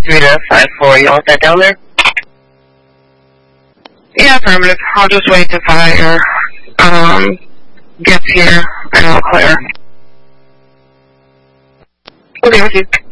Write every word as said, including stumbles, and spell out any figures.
three to five four. You want that down there? Yeah, affirmative. I'll just wait till fire um, gets here and I'll clear. Okay, with you.